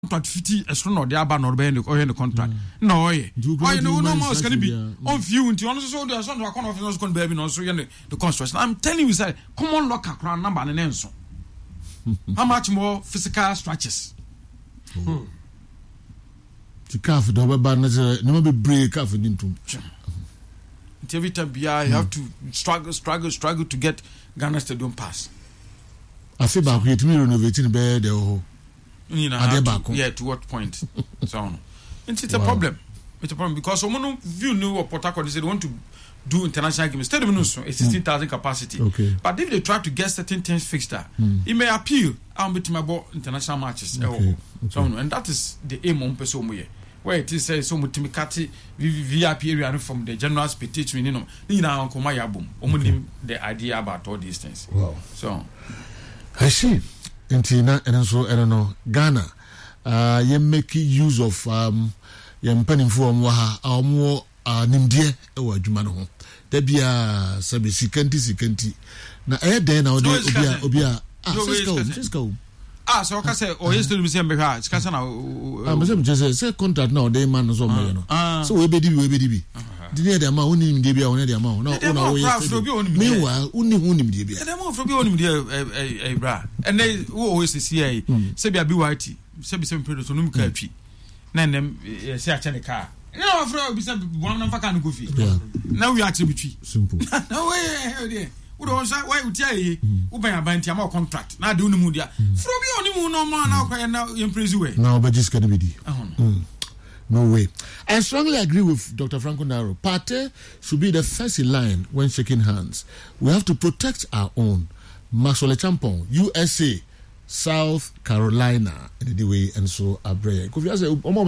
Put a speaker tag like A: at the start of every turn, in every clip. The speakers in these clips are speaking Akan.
A: contract 50 extra no dey aba no be the contract no oye no more can be on few until on so there so no account of no be no so the construction. I'm telling you say common law kakra number ne nso how much more physical structures
B: to calf do be ba no be break calf into
A: every time you have to struggle to get Ghana Stadium pass.
B: I feel back here to me renovating bed
A: to what point? So it's a problem. It's a problem because someone view new or Port Harcourt, they want to do international games. Stadium is 16,000 capacity.
B: Okay.
A: But if they try to get certain things fixed, it may appeal about international matches.
B: Okay.
A: So and that is the aim on person where it is so much VIP area from the general expectation, the idea about all these things.
B: Wow.
A: So
B: I see. And so I don't know. Ghana, you make use of penny for more nimdia or Jumano. There be a security. Now, then I'll obia. Just go.
A: So I can say, or yesterday, Mr. it's Cassana.
B: Just say contract now, they man so so we be. Did the amount only the amount? No, meanwhile, only Dibia.
A: The amount from you, dear, bra. And they always see Sabia BYT, Sabby Producer, Numka. Then them say, a car. No, for one of a can goofy. Now we actually
B: simple.
A: No way, dear. Why would tell you, Ubaya Bantiamo contract? Now do Mudia. From you only no man now in prison.
B: Now, but just gonna be no way. I strongly agree with Dr. Franco Naro. Partey should be the first in line when shaking hands. We have to protect our own. Maxwell Champon, USA, South Carolina, anyway, and so Abre. Could you say,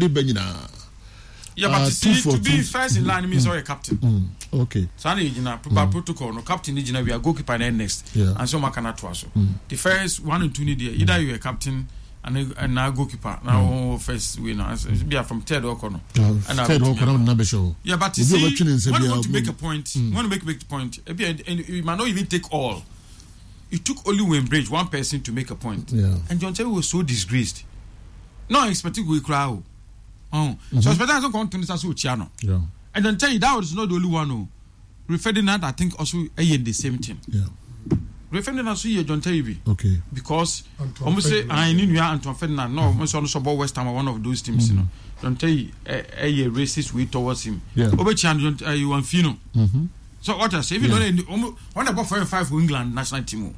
A: yeah, but to be first in line means you're a captain.
B: Okay.
A: So I need protocol. No captain, we are goalkeeper next.
B: Yeah.
A: And so Makana Twaso. The first 1 and 2 need either you're a captain and now goalkeeper. Now first winner. Be from third or corner.
B: Third or corner, number show.
A: Yeah, but you see, when you want to make a point, when you make the point, and you might not even take all. It took only Wembridge, one person to make a point.
B: Yeah.
A: And John Terry was so disgraced. No expecting we crowd. So expecting some continents as Chiano.
B: Yeah.
A: And then tell you that was not the only one who Ferdinand, I think also in the same team.
B: Yeah.
A: Ferdinand also here John Terry.
B: Okay.
A: Because almost say I knew Antoine Ferdinand. No, most also about West Ham one of those teams, you know. John Terry a racist way towards him.
B: Yeah.
A: Obechan you want Fino. So what I say, even though one about 5 for England national team.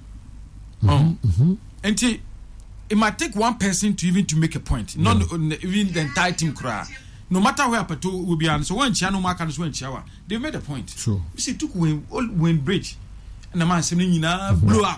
A: And it might take one person to even to make a point, not even the entire team cry. No matter where Pato will be on, so when Chiano Marcus went shower, they made a point.
B: Sure.
A: You see, took Wayne Bridge, and the man saying, blow up.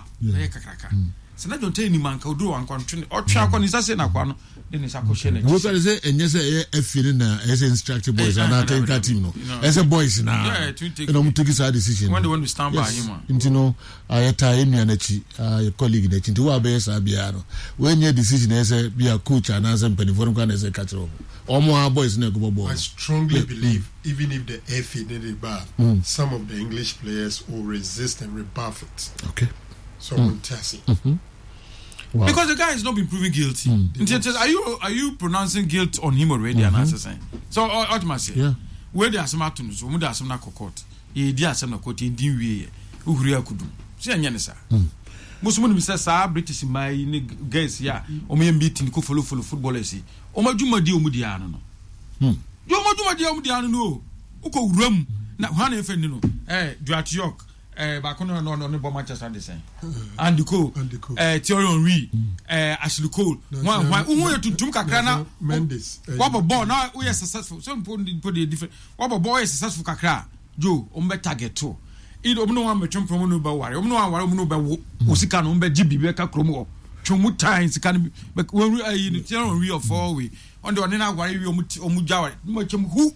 A: So I don't tell any man can do one country or track on his assay. Then it's a question.
B: What I say, and yes, a feeling as instructed boys and not take that team. As a boys now, I don't take his decision.
A: When they want to stand by him,
B: you know, I time your colleague that into our base, Abiano. When your decision as a be a coach and as a penny for one as a catcher. Or more boys never go.
C: I strongly believe, even if the FA did it bad, some of the English players will resist and rebuff it.
B: Okay.
C: So I'm testing.
A: Wow. Because the guy has not been proven guilty. Are you pronouncing guilt on him already? And saying so. Ultimately,
B: yeah.
A: Where they are some atoms, where they are some court, ye dear some court in Dinway, Uria could do. See, and Yanisa. Most women say, British in my guys, yeah, or me meeting go follow footballers. O Majuma di Omudiano. You Majuma di Omudiano, Uko Rum, not one if you know, Drat York. Back on no Manchester the same. Andy Cole, Thierry Henry, Ashley Cole. One to Kakana
C: Mendes.
A: What about now? We are successful. Some put the different. What about boy successful Kakra? Joe, target too. It no one met from no Bawari. No one no Usikan, GB Becca Chromo. Chomu times can be. But when we are in Thierry Henry or 4 way, on the one worry Omujawa, much who.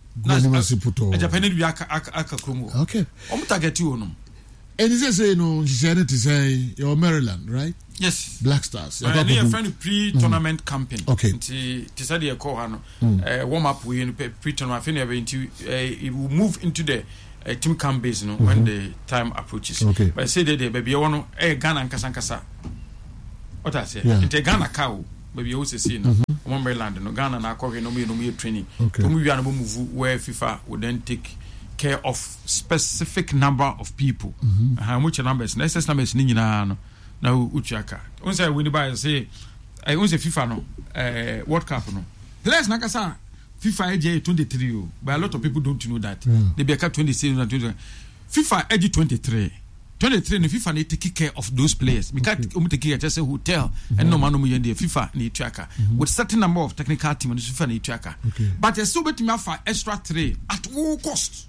B: Okay.
A: Target you.
B: And he says, no, she said to say you're Maryland, right?
A: Yes.
B: Black Stars.
A: I need a friend pre-tournament campaign.
B: Okay.
A: Decided a call warm up with pre-tournament. It will move into the team camp base, you know, when the time approaches.
B: Okay.
A: But I say that baby, I want a Ghana and Kasankasa. What I say?
B: Yeah.
A: It's a Ghana cow. baby o se see no o Maryland no Ghana na akọ no me training to mu wi no move where FIFA would then take care of specific number of people how much numbers necessary numbers ni nyina no na uchiaka on say we by say on say FIFA no World Cup no players na kasa FIFA age 23 but a lot of people don't know that they be cap 26 and 20 FIFA age 23 no FIFA need to take care of those players because take care just a hotel and no man no yende FIFA need tracker with certain number of technical team and FIFA need tracker but there's so bet me for extra 3 at all cost.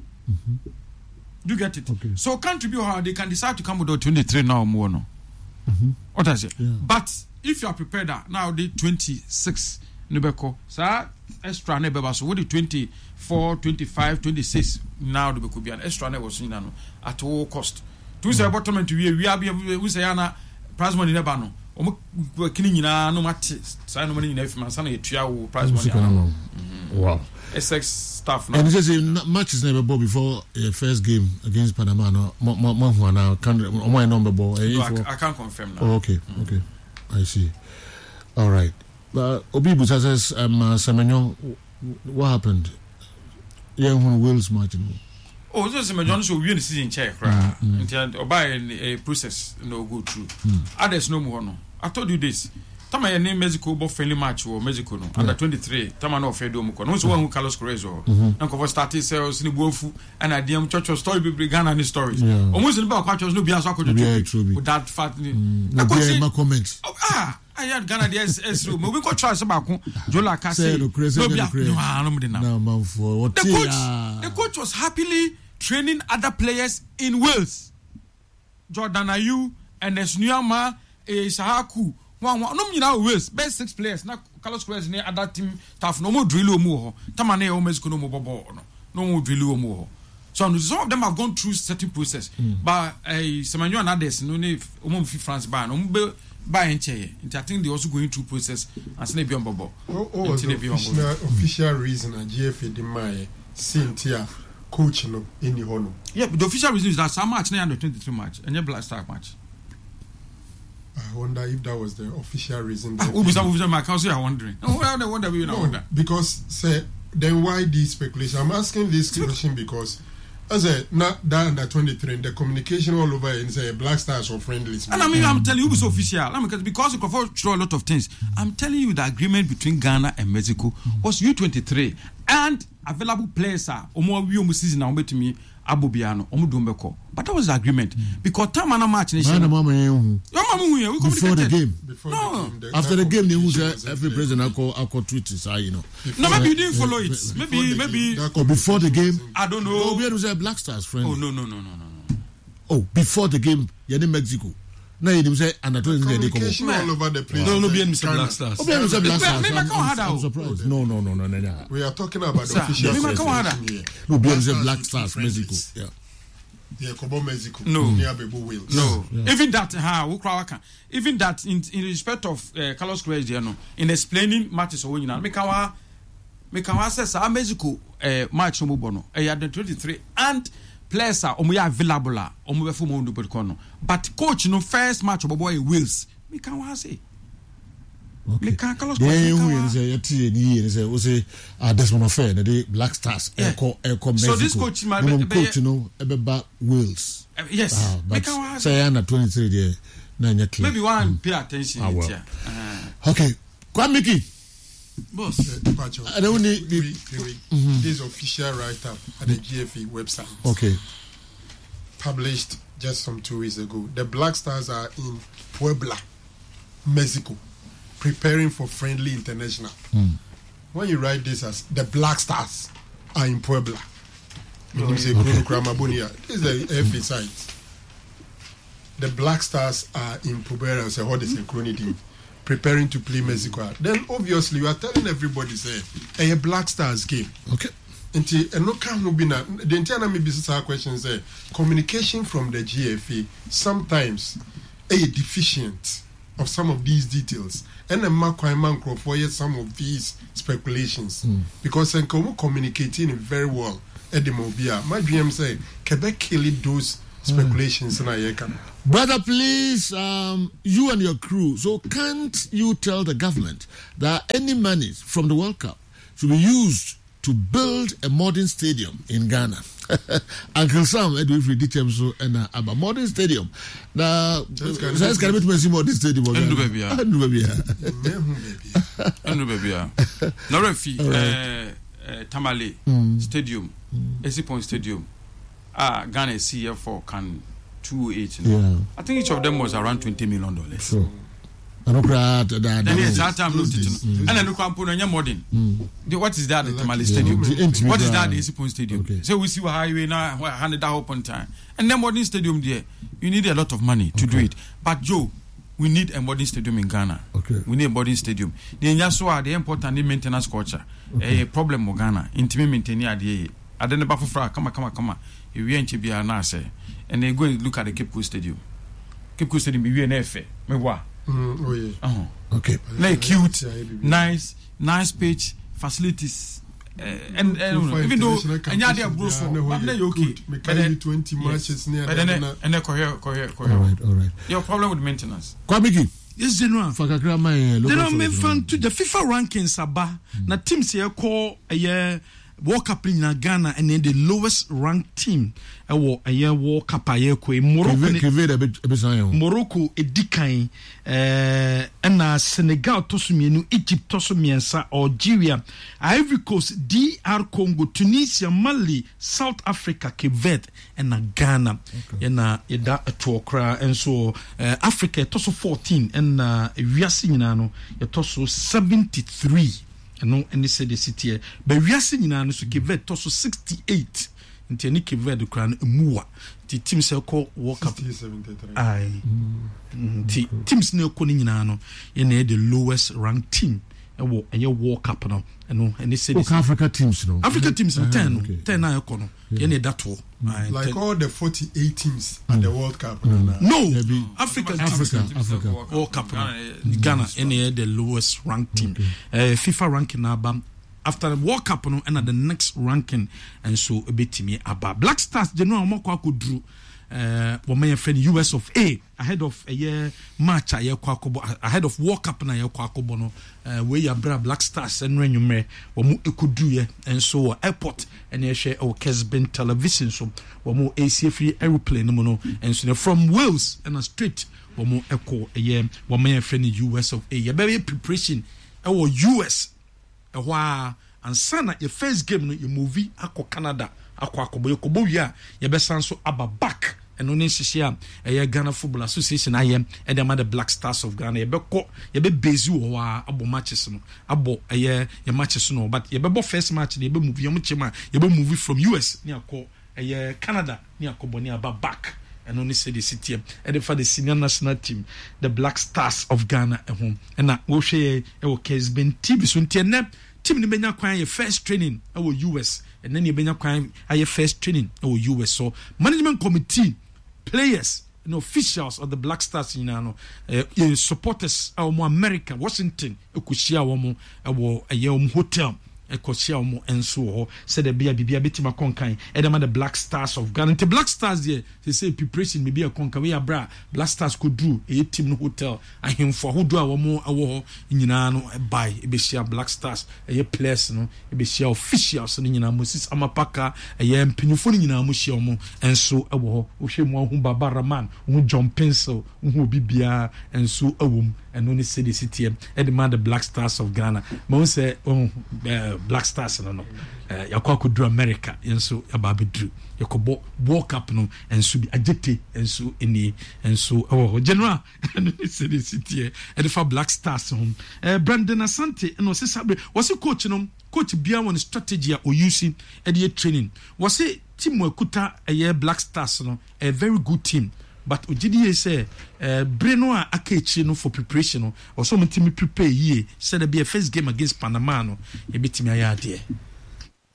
A: Do you get it? So country be how they can decide to come with 23 now more no. What I say? But if you are prepared now the 26 Nubeko, sir, extra never so what the 24, 25, 26 now the could be an extra never seen at all cost. To say bottom to we are we say ana prize money never no. Kini nyina no mate say no money in if man say na tua wo prize money.
B: Wow.
A: SX stuff now.
B: And it says matches never ball before first game against Panama no now can my number ball.
A: I can't confirm now.
B: Oh, okay. I see. All right. Obibu says Semenyo, what happened? Yeah, when Wales match.
A: Oh, just Semenyo so win the season check right. Until buy a process no go through. Others no more no. I told you this. Tama ya name Mexico bo friendly match or Mexico no under 23 tama no fedo mu ko no so one Carlos Correz o na ko started sales ni buofu and adiem church story be Ghana ni stories almost in about church no be aso akojo with that fat
B: na my comment
A: I had Ghana the room we go try ba ko Jola ka say no be
B: no man for what
A: the coach was happily training other players in Wales. Jordan Ayew and Esnuama Sahaku no nyina Wales best 6 players na Carlos Corez ne other team staff no mo drill omo ho tama na e o Mexico no mo bobo no mo drill omo ho so some of them have gone through certain process but Semenyo and others no ne omo fi France ba no mo ba enche I think they also going through process as na be on bobo
C: official reason a GFA de mai Cynthia coach no any hono
A: but the official reason is that some match na under 23 match and your Black Star match.
C: I wonder if that was the official reason.
A: I wondering. I wonder.
C: Because say then why this speculation? I'm asking this question because as a not that under 23 the communication all over and say Black Stars or friendlies.
A: And I mean I'm telling you it's official. Because you can show a lot of things. I'm telling you the agreement between Ghana and Mexico was U23 and available players are omo season now to me Abobiano omudombeko but that was the agreement because time and match nation
B: before the game after the game they use every president call tweets you know
A: no maybe you didn't follow it maybe
B: before the game
A: I don't know
B: we was a Black Stars friend
A: no
B: before the game you're in Mexico. No, you say and all
C: over the place.
A: No, be Mr. Black Stars.
B: I'm surprised. No.
C: We are talking about the official.
B: No, be Mr. Black Stars, Mexico. Yeah.
C: Yeah, Kobo Mexico.
A: No.
C: Near Bebo Wales.
A: No. Yeah. Even that, even that in respect of Carlos Corez, in explaining matches or winning, make our says Mexico match no bono. Had the 23 and players are available but coach no first match of boy Wales me can say me can Carlos
B: say Desmond Affair the Black Stars Mexico.
A: So this coach
B: coach back Wales
A: yes
B: but say under 23 there
A: maybe one pay attention
B: okay Kwamiki
C: boss
B: I don't need
C: this official write-up at the GFA website.
B: Okay.
C: Published just some 2 weeks ago. The Black Stars are in Puebla, Mexico, preparing for friendly international. When you write this as the Black Stars are in Puebla, this is the FA site. The Black Stars are in Puebla, so what is the preparing to play Mexico. Then obviously you are telling everybody say a Black Stars game.
B: Okay.
C: And no can be na the entire maybe question say communication from the GFA sometimes deficient of some of these details. And the man for some of these speculations because then communicating very well at the Mobia. My dream say Quebec kill those speculations na yeka.
B: Brother, please, you and your crew, so can't you tell the government that any money from the World Cup should be used to build a modern stadium in Ghana? Uncle Sam, Edwin Free so and a modern stadium. Now, let's get a bit more modern stadium.
A: Endo baby. No refi Tamale Stadium, Esipon Stadium. Ghana CF4 can 208.
B: Yeah.
A: I think each of them was around $20 million.
B: Sure. I don't cry that.
A: Then it's that time no teaching. And then look at modern. What is that? The Tamale Stadium. What is that? The Esipon Stadium. Okay. So we see what highway now, 100 open time. And then modern stadium there, you need a lot of money to do it. But Joe, we need a modern stadium in Ghana.
B: Okay.
A: We need a modern stadium. The Nyaswa, the important maintenance culture. A problem with Ghana. Intimate maintenance idea. I don't know about come. You ain't to be an answer. And they go and look at the Cape Coast Stadium. Cape Coast Stadium, you an FA.
C: Oh yeah.
B: Okay.
A: Like cute, nice pitch, facilities. And even though and yeah, they are gross, but they're okay.
C: But then 20 matches near.
A: But then and all right. Your problem with maintenance.
B: Kwabiki.
D: Yes, General.
B: For Kakrama,
D: they don't make fun to the FIFA rankings aba. Na teams here call a year World Cup in Ghana and then the lowest ranked team a year World Cup a year ko Morocco edikan and Senegal tosumienu, Egypt tosumiensa, Algeria, Ivory Coast, DR Congo, Tunisia, Mali, South Africa, Cape Verde and Ghana. And yeda atwokra and so Africa toso 14 and wiase nyina no toso 73. No, and they said the city, but we are seeing now so give it also 68. Into any give it the crown mua. The team say call World Cup. Aye. The teams no calling no. You know the lowest ranked team. A World Cup no. And they said
B: Africa teams no.
D: Africa teams no 10 na kono. You know that all.
C: Like all the 48 teams at the World Cup.
D: No, Africa World Cup. Ghana, any the lowest ranked team. FIFA ranking about after the World Cup, and at the next ranking, and so a bit to me about Black Stars. General Moko could drew. Woman friend US of A ahead of a year match ahead of World Cup na Kwakobono where ya Black Stars and renume womu ekudu and so airport and ye share our Kesben television so womu AC aeroplane no and so from Wales and a straight womu echo a year woman friend US of A ya very preparation our US and sana your first game no your movie ako Canada akwakobo yokobo ya ye besan so aba back and no nishia a Ghana Football Association I am and the Black Stars of Ghana ye be busy abo matches no abo your matches no but ye be first match ye be movie chema ye be movie from US ni akọ Canada ni akobo ni aba back and only say the city and for the senior national team the Black Stars of Ghana at home and na wo hwe e case ben TV so ntene team ni benya kwan ye first training our US and then you benya kwan your first training our US so management committee players and officials of the Black Stars supporters our America Washington ekushia wo a hotel ekoshia wo enso said the bia betima konkan edema the Black Stars of Ghana the Black Stars there they say preparation maybe a konkan we abra Black Stars could do a team no hotel ahim for who do awo nyina no buy ebeshia Black Stars players no ebeshia officials no nyina Moses Amapaka mpanyufo nyina mo hia mo enso ewo wo hwe mo hu Babaraman hu John Pencil hu bibia enso ewom and only say the city edema the Black Stars of Ghana mo say Black Stars no yakwa could do America enso ababedru yakobo World Cup no enso bi agete enso eni enso general and say the city and for Black Stars home Brandon Asante no say sabe was coach no coach bia one strategy o using at the training was say team ekuta Black Stars no a very good team but Ojidi say Breno Akechi no for preparation no or some team prepare ye said there be a first game against Panama no e betimi aya there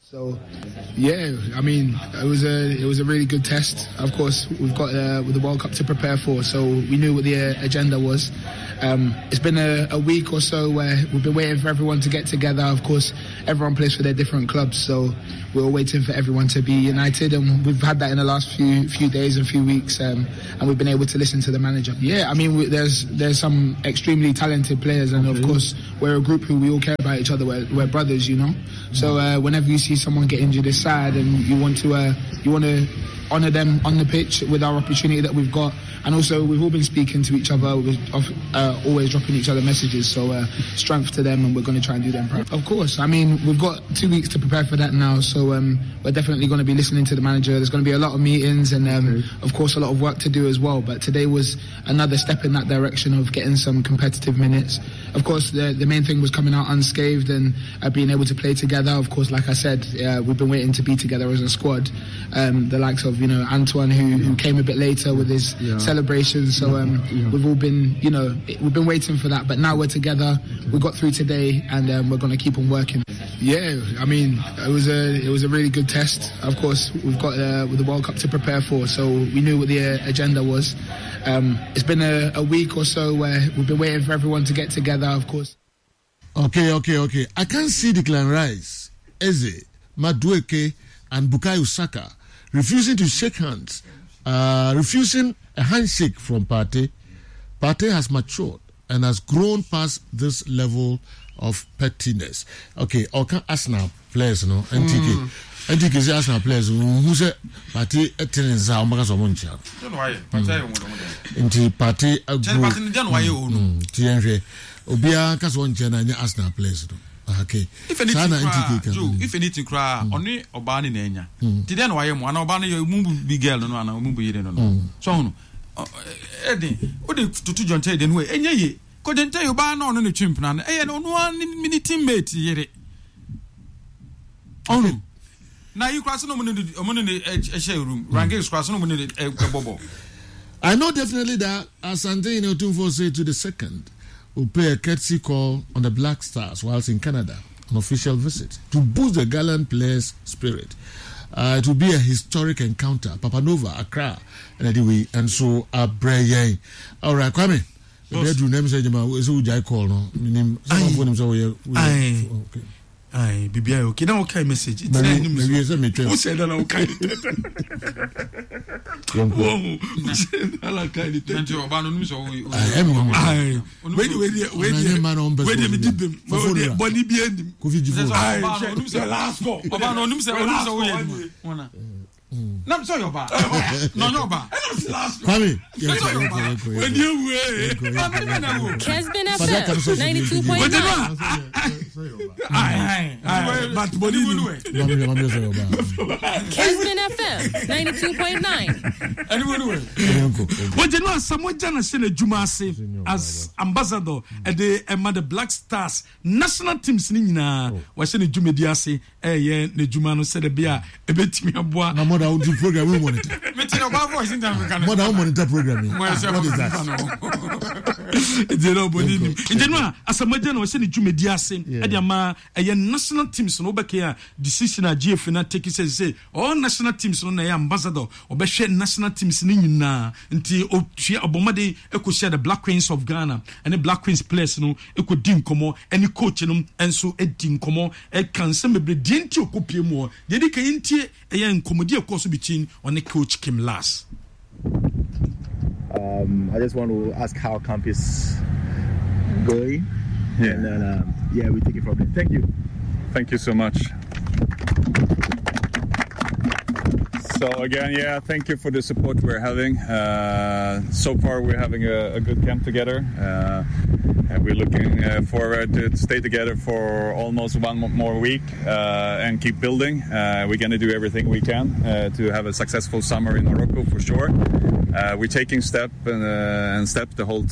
E: So, yeah, I mean, it was a really good test. Of course, we've got the World Cup to prepare for, so we knew what the agenda was. It's been a week or so where we've been waiting for everyone to get together. Of course, everyone plays for their different clubs, so we're waiting for everyone to be united, and we've had that in the last few days and few weeks, and we've been able to listen to the manager. Yeah, I mean, there's some extremely talented players, and of course, we're a group who we all care about each other. We're brothers, you know. So whenever you see someone get injured, it's sad, and you want to honour them on the pitch with our opportunity that we've got. And also, we've all been speaking to each other, always dropping each other messages. So strength to them, and we're going to try and do them proud. Of course, I mean, we've got 2 weeks to prepare for that now. So we're definitely going to be listening to the manager. There's going to be a lot of meetings and, of course, a lot of work to do as well. But today was another step in that direction of getting some competitive minutes. Of course, the main thing was coming out unscathed and being able to play together. Of course, like I said, we've been waiting to be together as a squad. The likes of, Antoine, who came a bit later with his celebration. So we've all been, we've been waiting for that. But now we're together. We got through today, and we're going to keep on working. Yeah, I mean, it was a really good test. Of course, we've got the World Cup to prepare for, so we knew what the agenda was. It's been a week or so where we've been waiting for everyone to get together, of course.
B: Okay. I can't see Declan Rice, Eze, Madueke, and Bukayo Saka refusing to shake hands, refusing a handshake from Partey. Partey has matured and has grown past this level of pettiness. Okay, okay, Arsenal players, NTK is Arsenal players who say Partey attendance are because of Moncha. Partey TNV Obia Caswan Jana Arsenal players. Okay.
A: If anything, cry only Obani Nenya. Didn't why one Obani big girl no one no. So Eddie, what did to John Ted and way? And ye couldn't tell you by no chimpan, and on 1 minute teammate here. Oh, now you cross no one in the showroom. Rankings cross no one in the bobo.
B: I know definitely that Asante Otumfo said to the second will pay a courtesy call on the Black Stars whilst in Canada, an official visit, to boost the gallant players' spirit. It will be a historic encounter. Papanova, Accra, and so Abreye. All right, Kwame. The bedroom name said, "Is who I call no."
D: Aye, Bibia, okay, now okay message. It's who said that okay?
A: Nam so yoba. No yoba.
B: Kwame.
F: Kesbin FM 92.9.
D: But body
F: Kesbin FM 92.9.
D: Anyway. What you know, someone Jana Sene Jumase as ambassador at the Black Stars national teams nina was in Jumediase, ne Jumano said bia a bit me aboa.
B: What do program we monitor? What do monitor programming? What is that?
D: In general, as a Majano was in Jumediase, Adiama, a national teams no back here decision at GFN take say all national teams on the ambassador or be share national teams nina until Obomade echo share the Black Queens of Ghana and the Black Queens players no echo din komo any coach and so din komo e can semble dinti okopie mo dedi ka yintie e yan komodi ekoso between on the coach Kim Last.
G: I just want to ask how camp is going. Yeah. And then, we take it from there. Thank you.
H: Thank you so much. So again, thank you for the support we're having. So far, we're having a good camp together. And we're looking forward to stay together for almost one more week and keep building. We're going to do everything we can to have a successful summer in Morocco for sure. We're taking step and step the whole